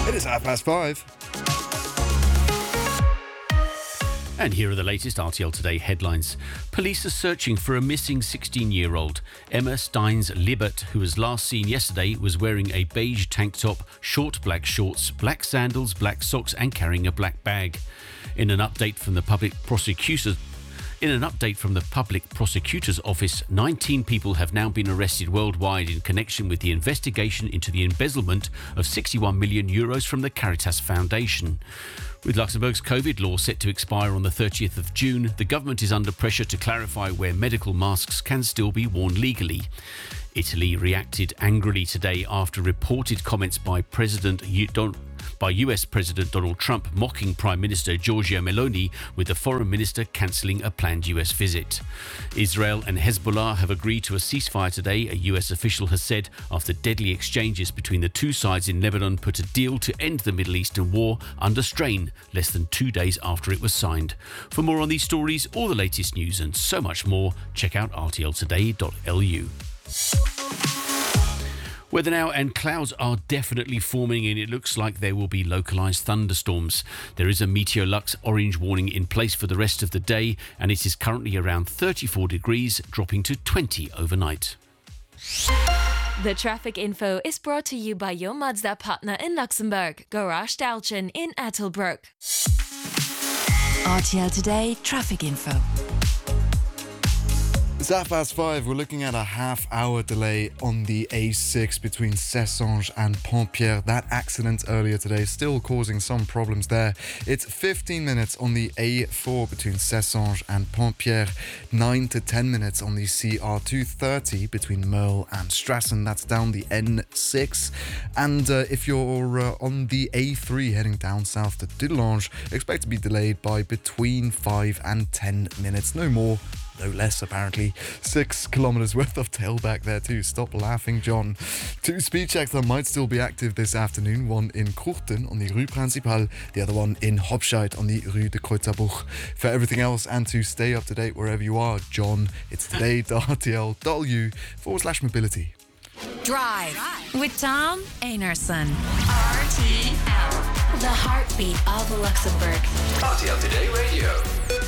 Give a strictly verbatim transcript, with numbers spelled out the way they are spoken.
It is half past five. And here are the latest R T L Today headlines. Police are searching for a missing sixteen-year-old. Emma Steins-Libert, who was last seen yesterday, was wearing a beige tank top, short black shorts, black sandals, black socks and carrying a black bag. In an update from the public prosecutor, In an update from the Public Prosecutor's Office, nineteen people have now been arrested worldwide in connection with the investigation into the embezzlement of sixty-one million euros from the Caritas Foundation. With Luxembourg's COVID law set to expire on the thirtieth of June, the government is under pressure to clarify where medical masks can still be worn legally. Italy reacted angrily today after reported comments by President Don- by U S President Donald Trump mocking Prime Minister Giorgia Meloni, with the foreign minister cancelling a planned U S visit. Israel and Hezbollah have agreed to a ceasefire today, a U S official has said, after deadly exchanges between the two sides in Lebanon put a deal to end the Middle Eastern war under strain less than two days after it was signed. For more on these stories, all the latest news and so much more, check out r t l today dot l u. Weather now, and clouds are definitely forming and it looks like there will be localised thunderstorms. There is a Meteorlux orange warning in place for the rest of the day and it is currently around thirty-four degrees, dropping to twenty overnight. The traffic info is brought to you by your Mazda partner in Luxembourg, Garage Stelchen in Ettelbruck. R T L Today traffic info. It's half past five. We're looking at a half-hour delay on the A six between Cessange and Pontpierre. That accident earlier today still causing some problems there. It's fifteen minutes on the A four between Cessange and Pontpierre. nine to ten minutes on the C R two thirty between Merle and Strassen. That's down the N six. And uh, if you're uh, on the A three heading down south to Dudelange, expect to be delayed by between five and ten minutes. No more. No less, apparently. Six kilometres worth of tailback there too. Stop laughing, John. Two speed checks that might still be active this afternoon. One in Courten on the Rue Principale. The other one in Hopscheid on the Rue de Kreuzerbuch. For everything else and to stay up to date wherever you are, John, it's today dot r t l dot l u forward slash mobility. Drive with Tom Einarson. R T L, The heartbeat of Luxembourg. R T L Today Radio.